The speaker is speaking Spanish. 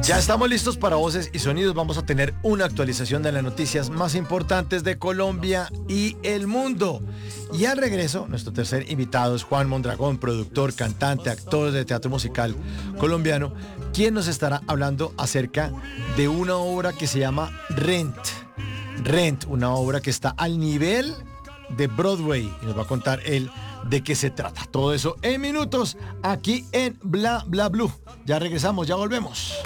Ya estamos listos para Voces y Sonidos. Vamos a tener una actualización de las noticias más importantes de Colombia y el mundo. Y al regreso, nuestro tercer invitado es Juan Mondragón, productor, cantante, actor de teatro musical colombiano, quien nos estará hablando acerca de una obra que se llama Rent. Rent, una obra que está al nivel de Broadway. Y nos va a contar él de qué se trata. Todo eso en minutos aquí en Bla Bla Blue. Ya regresamos, ya volvemos.